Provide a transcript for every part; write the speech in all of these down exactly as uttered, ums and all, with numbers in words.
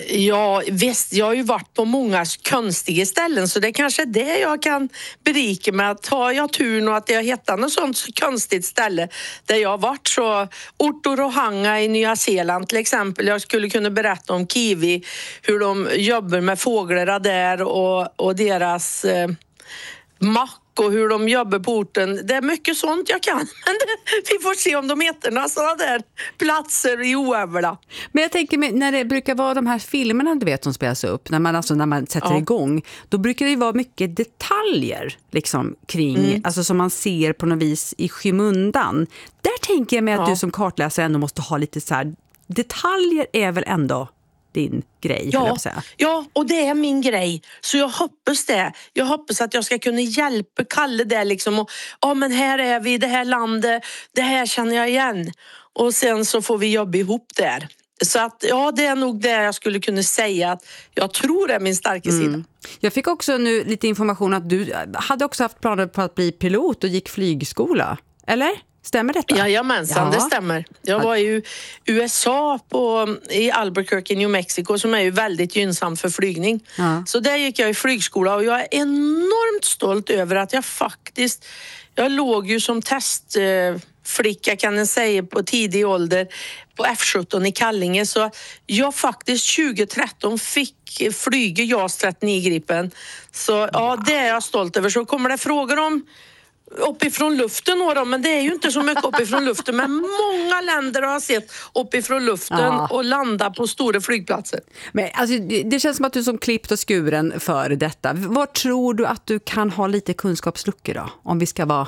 Ja, visst, jag har ju varit på många konstiga ställen så det kanske är det jag kan berika med att ha jag turen och att jag hittar något sånt konstigt ställe där jag har varit. Så Otorohanga i Nya Zeeland till exempel. Jag skulle kunna berätta om kiwi, hur de jobbar med fåglarna där och, och deras eh, mack och hur de jobbar på orten. Det är mycket sånt jag kan. Men det, vi får se om de heter några sådana där platser i oävla. Men jag tänker mig, när det brukar vara de här filmerna du vet som spelas upp, när man, alltså, när man sätter ja. igång, då brukar det ju vara mycket detaljer liksom, kring, mm. alltså som man ser på något vis i skymundan. Där tänker jag mig att ja. du som kartläsare ändå måste ha lite så här, detaljer är väl ändå din grej, ja, jag säga. Ja, och det är min grej. Så jag hoppas det. Jag hoppas att jag ska kunna hjälpa Kalle där liksom. Och, ja, men här är vi i det här landet. Det här känner jag igen. Och sen så får vi jobba ihop där. Så att, ja, det är nog det jag skulle kunna säga att jag tror är min starka mm. sida. Jag fick också nu lite information att du hade också haft planer på att bli pilot och gick flygskola. Eller? Stämmer detta? Jajamensan, ja. Det stämmer. Jag var i U S A på, i Albuquerque, New Mexico, som är ju väldigt gynnsamt för flygning. Ja. Så där gick jag i flygskola och jag är enormt stolt över att jag faktiskt, jag låg ju som testflicka kan jag säga på tidig ålder på F sjutton i Kallinge, så jag faktiskt tjugo-tretton fick flyga JAS trettionio Gripen. Så ja, det är jag stolt över. Så kommer det frågor om uppifrån luften då, men det är ju inte så mycket uppifrån luften, men många länder har sett uppifrån luften ja. och landa på stora flygplatser. Men alltså, det känns som att du som klippt och skuren för detta. Vad tror du att du kan ha lite kunskapsluckor då, om vi ska vara?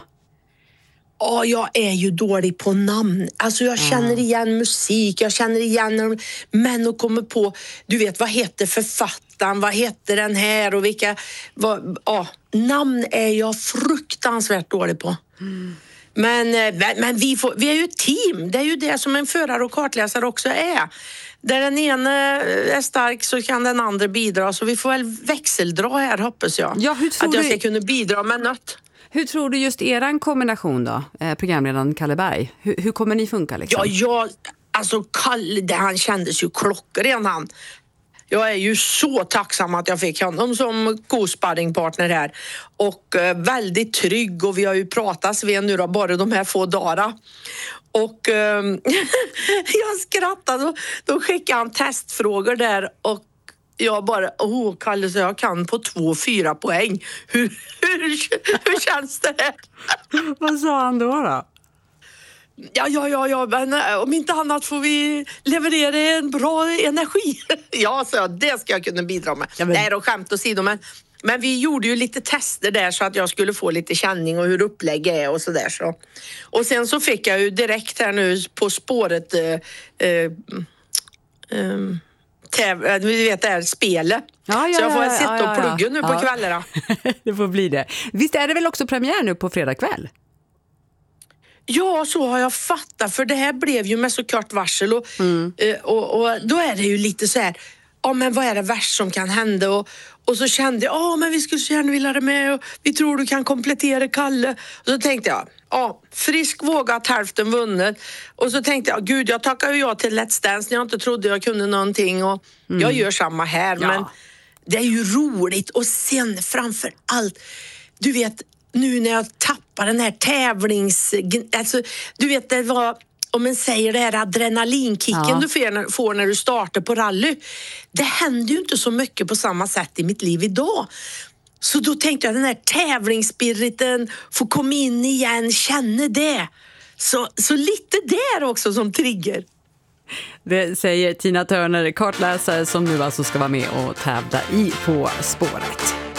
Ja, jag är ju dålig på namn. Alltså jag känner igen musik, jag känner igen män och kommer på, du vet, vad heter författaren, vad heter den här och vilka, vad, ja, namn är jag fruktansvärt dålig på. Mm. Men, men vi, får, vi är ju ett team, det är ju det som en förare och kartläsare också är. Där den ena är stark så kan den andra bidra, så vi får väl växeldra här, hoppas jag. Ja, hur tror att jag ska du... kunna bidra med något. Hur tror du just eran kombination då, eh, programledaren Kalle Berg? Hur, hur kommer ni funka liksom? Ja, jag, alltså Kalle, det, han kändes ju klockren han. Jag är ju så tacksam att jag fick honom som co-sparringpartner här. Och eh, väldigt trygg, och vi har ju pratat med nu då, bara de här få dagarna. Och eh, jag skrattade och då skickade han testfrågor där och jag bara, åh Kalle, så jag kan på två, fyra poäng. Hur, hur, hur känns det? Vad sa han då då? Ja, ja, ja, ja, men om inte annat får vi leverera en bra energi. Ja, så det ska jag kunna bidra med. Ja, men... Nej, då skämt åsido, men, men vi gjorde ju lite tester där så att jag skulle få lite känning och hur upplägget är och sådär. Så. Och sen så fick jag ju direkt här nu på spåret... Eh, eh, eh, Täv- du vet det här spelet. Ja, ja, så jag får ja, sitta ja, ja, och plugga nu ja. på kvällarna. Det får bli det. Visst är det väl också premiär nu på fredag kväll? Ja, så har jag fattat. För det här blev ju med så kort varsel. Och, mm. och, och då är det ju lite så här... Ja, men vad är det värst som kan hända? Och, och så kände jag, ja men vi skulle så gärna vilja det med. Och vi tror du kan komplettera Kalle. Och så tänkte jag, ja, frisk vågat, hälften vunnet. Och så tänkte jag, gud jag tackar ju ja till Let's Dance när jag inte trodde jag kunde någonting. Och mm. jag gör samma här, ja. Men det är ju roligt. Och sen framför allt, du vet, nu när jag tappar den här tävlings... Alltså, du vet, det var... Om man säger det här adrenalinkicken ja. du får när, får när du startar på rally. Det händer ju inte så mycket på samma sätt i mitt liv idag. Så då tänkte jag den här tävlingsspiriten, få komma in igen, känna det. Så, så lite där också som trigger. Det säger Tina Turner, kartläsare som nu alltså ska vara med och tävla i På spåret.